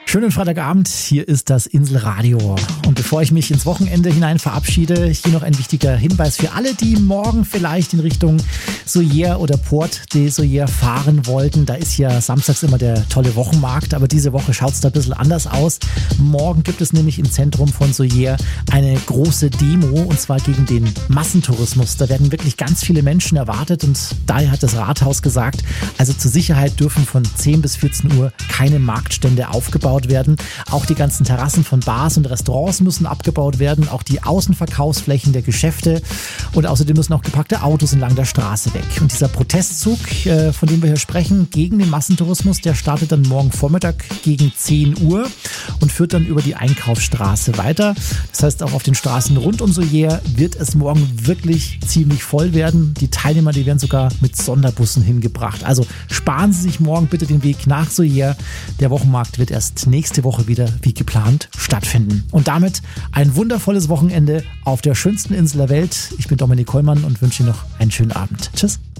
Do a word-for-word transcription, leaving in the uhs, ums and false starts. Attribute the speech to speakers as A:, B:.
A: Schönen Freitagabend, hier ist das Inselradio. Und bevor ich mich ins Wochenende hinein verabschiede, hier noch ein wichtiger Hinweis für alle, die morgen vielleicht in Richtung Soyer oder Port de Soyer fahren wollten. Da ist ja samstags immer der tolle Wochenmarkt, aber diese Woche schaut es da ein bisschen anders aus. Morgen gibt es nämlich im Zentrum von Soyer eine große Demo, und zwar gegen den Massentourismus. Da werden wirklich ganz viele Menschen erwartet, und daher hat das Rathaus gesagt, also zur Sicherheit dürfen von zehn bis vierzehn Uhr keine Marktstände aufgebaut werden. Auch die ganzen Terrassen von Bars und Restaurants müssen abgebaut werden, auch die Außenverkaufsflächen der Geschäfte, und außerdem müssen auch geparkte Autos entlang der Straße weg. Und dieser Protestzug, äh, von dem wir hier sprechen, gegen den Massentourismus, der startet dann morgen Vormittag gegen zehn Uhr und führt dann über die Einkaufsstraße weiter. Das heißt, auch auf den Straßen rund um Soyer wird es morgen wirklich ziemlich voll werden. Die Teilnehmer, die werden sogar mit Sonderbussen hingebracht. Also sparen Sie sich morgen bitte den Weg nach Soyer. Der Wochenmarkt wird erst nächste Woche wieder wie geplant stattfinden. Und damit ein wundervolles Wochenende auf der schönsten Insel der Welt. Ich bin Dominik Kollmann und wünsche Ihnen noch einen schönen Abend. Tschüss.